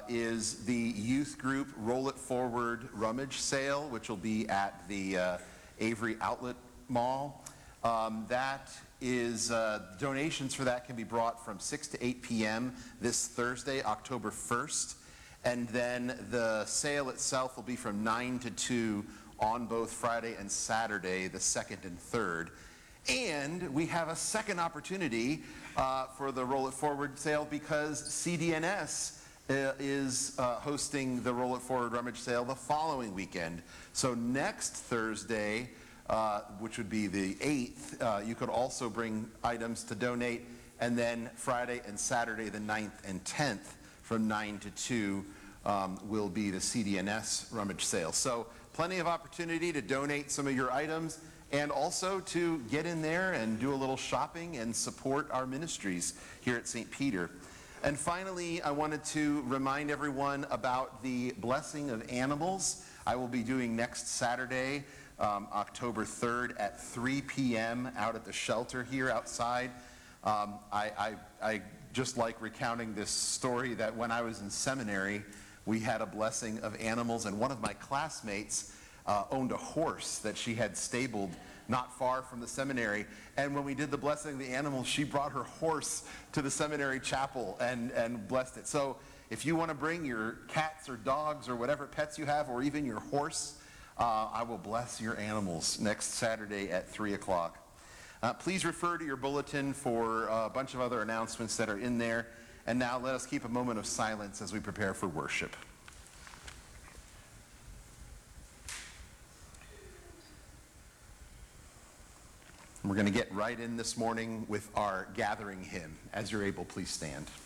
is the youth group Roll It Forward rummage sale, which will be at the Avery Outlet Mall. That is, donations for that can be brought from 6 to 8 p.m. this Thursday, October 1st. And then the sale itself will be from 9 to 2 on both Friday and Saturday, the 2nd and 3rd. And we have a second opportunity for the Roll It Forward sale because CDNS is hosting the Roll It Forward rummage sale the following weekend. So next Thursday, which would be the 8th, you could also bring items to donate. And then Friday and Saturday, the 9th and 10th, from 9 to 2, will be the CDNS rummage sale. So plenty of opportunity to donate some of your items and also to get in there and do a little shopping and support our ministries here at St. Peter. And finally, I wanted to remind everyone about the blessing of animals I will be doing next Saturday, October 3rd at 3 p.m. out at the shelter here outside. I just like recounting this story that when I was in seminary, we had a blessing of animals, and one of my classmates owned a horse that she had stabled not far from the seminary. And when we did the blessing of the animals, she brought her horse to the seminary chapel and blessed it. So if you want to bring your cats or dogs or whatever pets you have, or even your horse, I will bless your animals next Saturday at 3 o'clock. Please refer to your bulletin for a bunch of other announcements that are in there. And now let us keep a moment of silence as we prepare for worship. We're going to get right in this morning with our gathering hymn. As you're able, please stand.